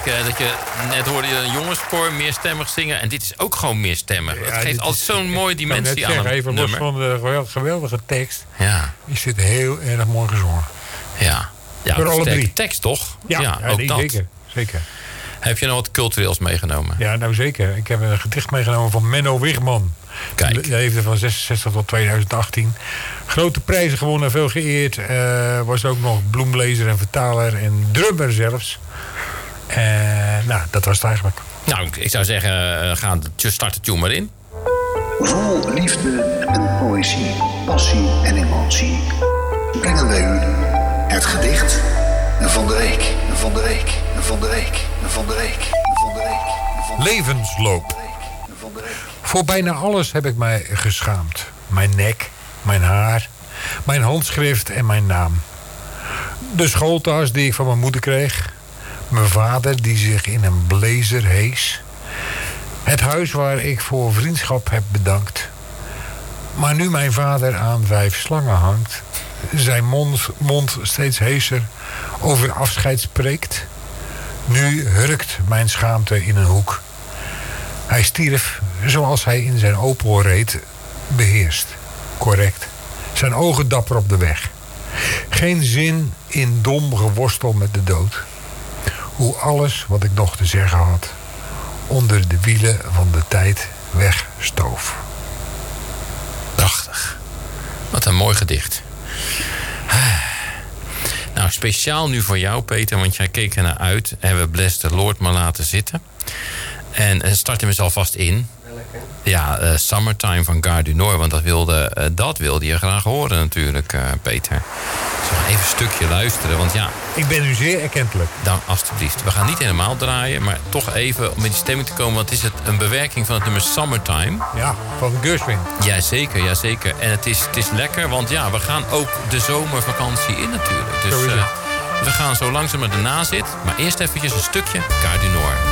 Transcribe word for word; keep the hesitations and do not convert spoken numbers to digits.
merken dat je... Net hoorde je een jongenskoor meerstemmig zingen. En dit is ook gewoon meerstemmig. Ja, het geeft altijd zo'n mooie dimensie aan een even nummer. Los van de geweldige tekst. Ja. Is dit heel erg mooi gezongen. Ja. Ja, door alle drie. Tekst toch? Ja, ja, ja ook nee, dat. zeker, zeker. Heb je nog wat cultureels meegenomen? Ja, nou zeker. Ik heb een gedicht meegenomen van Menno Wigman. Kijk. Hij leefde van zesenzestig tot tweeduizend achttien. Grote prijzen gewonnen, veel geëerd. Uh, was ook nog bloemlezer en vertaler en drummer zelfs. Uh, nou, dat was het eigenlijk. Nou, ik zou zeggen, uh, ga start de tune maar in. Vol liefde en poëzie, passie en emotie brengen wij u het gedicht van de week, van de week, van de week, van de week, van de week. Levensloop. Voor bijna alles heb ik mij geschaamd. Mijn nek, mijn haar, mijn handschrift en mijn naam. De schooltas die ik van mijn moeder kreeg. Mijn vader die zich in een blazer hees. Het huis waar ik voor vriendschap heb bedankt. Maar nu mijn vader aan vijf slangen hangt, zijn mond, mond steeds heeser over afscheid spreekt. Nu hurkt mijn schaamte in een hoek. Hij stierf zoals hij in zijn Opel reed, beheerst, correct. Zijn ogen dapper op de weg. Geen zin in dom geworstel met de dood. Hoe alles wat ik nog te zeggen had onder de wielen van de tijd wegstoof. Prachtig. Wat een mooi gedicht. Nou, speciaal nu voor jou, Peter, want jij keek er naar uit. En we Bless the Lord maar laten zitten. En start hem eens alvast in. Ja, uh, Summertime van Gare du Nord. Want dat wilde, uh, dat wilde je graag horen natuurlijk, uh, Peter. Dus we gaan even een stukje luisteren, want ja... Ik ben u zeer erkentelijk. Dan, alstublieft. We gaan niet helemaal draaien, maar toch even om in die stemming te komen. Want het is het een bewerking van het nummer Summertime. Ja, van Gershwin. Jazeker, jazeker. En het is, het is lekker, want ja, we gaan ook de zomervakantie in natuurlijk. Dus uh, we gaan zo langzaam naar de nazit. Maar eerst eventjes een stukje Gare du Nord.